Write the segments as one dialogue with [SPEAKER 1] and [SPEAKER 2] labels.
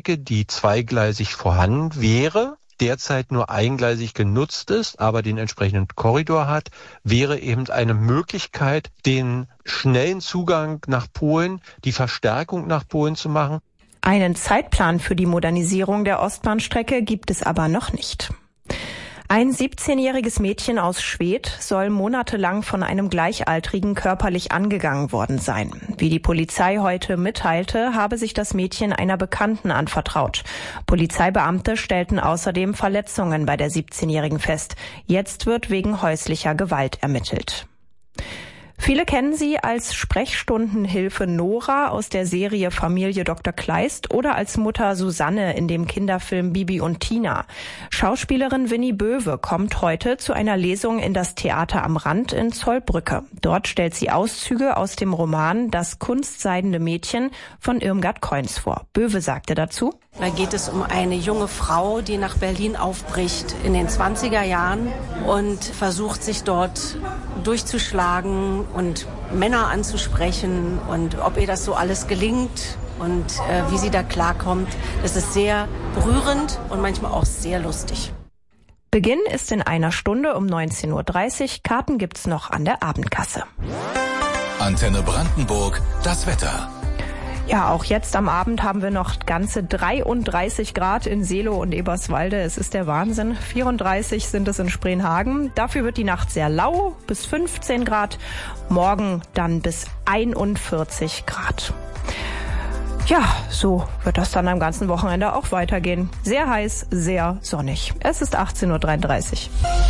[SPEAKER 1] Bahnstrecke, die zweigleisig vorhanden wäre, derzeit nur eingleisig genutzt ist, aber den entsprechenden Korridor hat, wäre eben eine Möglichkeit, den schnellen Zugang nach Polen, die Verstärkung nach Polen zu machen.
[SPEAKER 2] Einen Zeitplan für die Modernisierung der Ostbahnstrecke gibt es aber noch nicht. Ein 17-jähriges Mädchen aus Schwedt soll monatelang von einem Gleichaltrigen körperlich angegangen worden sein. Wie die Polizei heute mitteilte, habe sich das Mädchen einer Bekannten anvertraut. Polizeibeamte stellten außerdem Verletzungen bei der 17-Jährigen fest. Jetzt wird wegen häuslicher Gewalt ermittelt. Viele kennen sie als Sprechstundenhilfe Nora aus der Serie Familie Dr. Kleist oder als Mutter Susanne in dem Kinderfilm Bibi und Tina. Schauspielerin Winnie Böwe kommt heute zu einer Lesung in das Theater am Rand in Zollbrücke. Dort stellt sie Auszüge aus dem Roman Das kunstseidende Mädchen von Irmgard Coins vor. Böwe sagte dazu:
[SPEAKER 3] Da geht es um eine junge Frau, die nach Berlin aufbricht in den 20er Jahren und versucht, sich dort durchzuschlagen und Männer anzusprechen und ob ihr das so alles gelingt und wie sie da klarkommt. Das ist sehr berührend und manchmal auch sehr lustig.
[SPEAKER 2] Beginn ist in einer Stunde um 19.30 Uhr. Karten gibt's noch an der Abendkasse.
[SPEAKER 4] Antenne Brandenburg, das Wetter.
[SPEAKER 2] Ja, auch jetzt am Abend haben wir noch ganze 33 Grad in Seelow und Eberswalde. Es ist der Wahnsinn. 34 sind es in Spreenhagen. Dafür wird die Nacht sehr lau, bis 15 Grad. Morgen dann bis 41 Grad. Ja, so wird das dann am ganzen Wochenende auch weitergehen. Sehr heiß, sehr sonnig. Es ist 18.33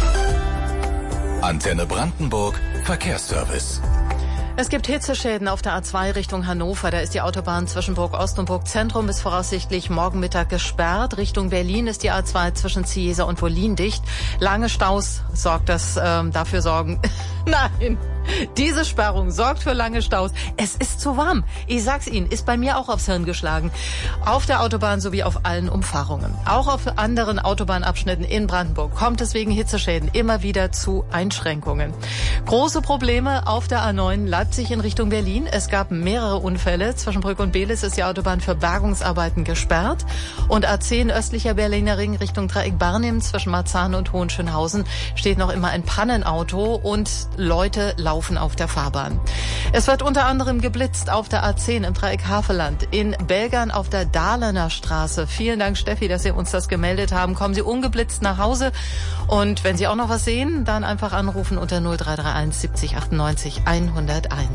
[SPEAKER 2] Uhr.
[SPEAKER 4] Antenne Brandenburg, Verkehrsservice.
[SPEAKER 5] Es gibt Hitzeschäden auf der A2 Richtung Hannover. Da ist die Autobahn zwischen Burg-Ost und Burg-Zentrum bis voraussichtlich morgen Mittag gesperrt. Richtung Berlin ist die A2 zwischen Ziesa und Wollin dicht. Lange Staus dafür sorgen. Nein, diese Sperrung sorgt für lange Staus. Es ist zu warm. Ich sag's Ihnen, ist bei mir auch aufs Hirn geschlagen. Auf der Autobahn sowie auf allen Umfahrungen. Auch auf anderen Autobahnabschnitten in Brandenburg kommt es wegen Hitzeschäden immer wieder zu Einschränkungen. Große Probleme auf der A9 Leipzig in Richtung Berlin. Es gab mehrere Unfälle. Zwischen Brück und Belis ist die Autobahn für Bergungsarbeiten gesperrt. Und A10 östlicher Berliner Ring Richtung Dreieck Barnim zwischen Marzahn und Hohenschönhausen steht noch immer ein Pannenauto und Leute laufen auf der Fahrbahn. Es wird unter anderem geblitzt auf der A10 im Dreieck Havelland, in Belgern auf der Dahlener Straße. Vielen Dank, Steffi, dass Sie uns das gemeldet haben. Kommen Sie ungeblitzt nach Hause und wenn Sie auch noch was sehen, dann einfach anrufen unter 0331 70 98 100.